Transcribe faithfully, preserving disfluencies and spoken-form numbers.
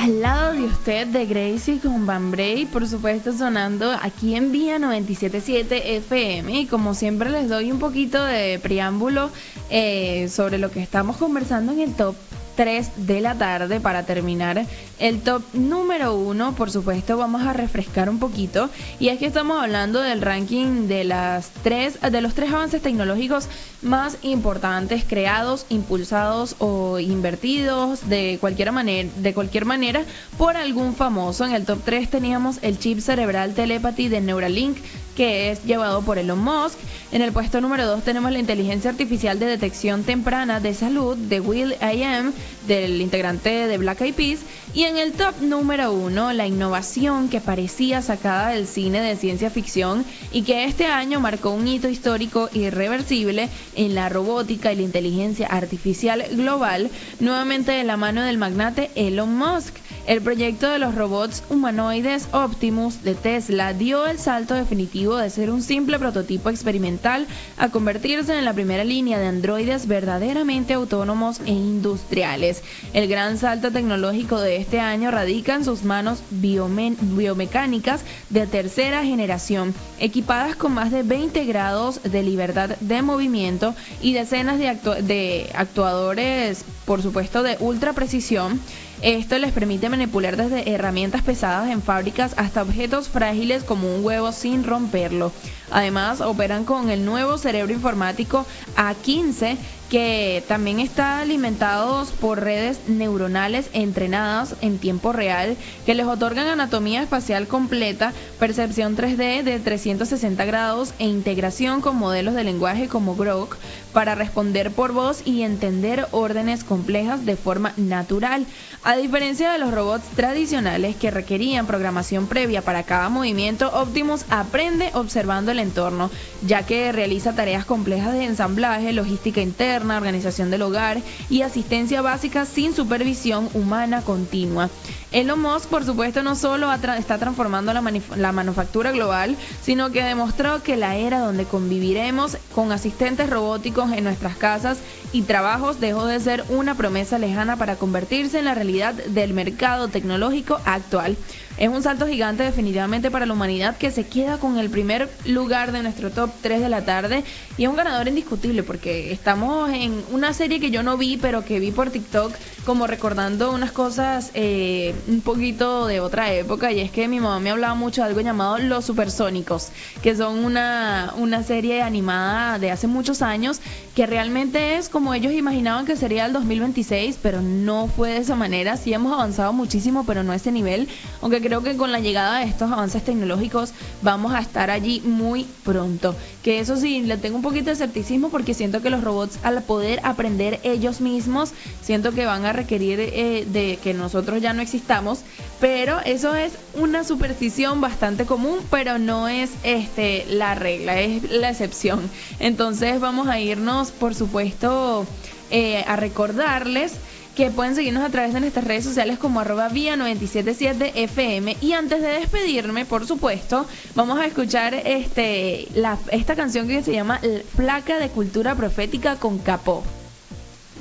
al lado de usted de Gracie con Van Bray, por supuesto sonando aquí en Vía noventa y siete punto siete F M, y como siempre les doy un poquito de preámbulo eh, sobre lo que estamos conversando en el top tres de la tarde. Para terminar el top número uno, por supuesto vamos a refrescar un poquito, y es que estamos hablando del ranking de las tres de los tres avances tecnológicos más importantes creados, impulsados o invertidos de cualquier manera, de cualquier manera por algún famoso. En el top tres teníamos el chip cerebral telepathy de Neuralink, que es llevado por Elon Musk. En el puesto número dos tenemos la inteligencia artificial de detección temprana de salud de Will I Am, del integrante de Black Eyed Peas. Y en el top número uno, la innovación que parecía sacada del cine de ciencia ficción y que este año marcó un hito histórico irreversible en la robótica y la inteligencia artificial global, nuevamente de la mano del magnate Elon Musk. El proyecto de los robots humanoides Optimus de Tesla dio el salto definitivo de ser un simple prototipo experimental a convertirse en la primera línea de androides verdaderamente autónomos e industriales. El gran salto tecnológico de este año radica en sus manos biome- biomecánicas de tercera generación, equipadas con más de veinte grados de libertad de movimiento y decenas de, actu- de actuadores, por supuesto, de ultra precisión. Esto les permite manipular desde herramientas pesadas en fábricas hasta objetos frágiles como un huevo sin romperlo. Además, operan con el nuevo cerebro informático A quince, que también está alimentados por redes neuronales entrenadas en tiempo real, que les otorgan anatomía espacial completa, percepción tres D de trescientos sesenta grados e integración con modelos de lenguaje como Grok para responder por voz y entender órdenes complejas de forma natural. A diferencia de los robots tradicionales que requerían programación previa para cada movimiento, Optimus aprende observando el entorno, ya que realiza tareas complejas de ensamblaje, logística interna, organización del hogar y asistencia básica sin supervisión humana continua. Elon Musk, por supuesto, no solo tra- está transformando la, manif- la manufactura global, sino que demostró que la era donde conviviremos con asistentes robóticos en nuestras casas y trabajos dejó de ser una promesa lejana para convertirse en la realidad del mercado tecnológico actual. Es un salto gigante definitivamente para la humanidad, que se queda con el primer lugar de nuestro top tres de la tarde, y es un ganador indiscutible porque estamos en una serie que yo no vi, pero que vi por TikTok, como recordando unas cosas eh, un poquito de otra época, y es que mi mamá me hablaba mucho de algo llamado Los Supersónicos, que son una, una serie animada de hace muchos años, que realmente es como ellos imaginaban que sería el dos mil veintiséis, pero no fue de esa manera. Sí hemos avanzado muchísimo, pero no a ese nivel, aunque creo que con la llegada de estos avances tecnológicos vamos a estar allí muy pronto. Que eso sí, le tengo un poquito de escepticismo porque siento que los robots, al poder aprender ellos mismos, siento que van a requerir eh, de que nosotros ya no existamos, pero eso es una superstición bastante común, pero no es este la regla, es la excepción. Entonces vamos a irnos, por supuesto, eh, a recordarles que pueden seguirnos a través de nuestras redes sociales como arroba vía noventa y siete punto siete F M. Y antes de despedirme, por supuesto, vamos a escuchar este la, esta canción que se llama Placa de Cultura Profética con Capó.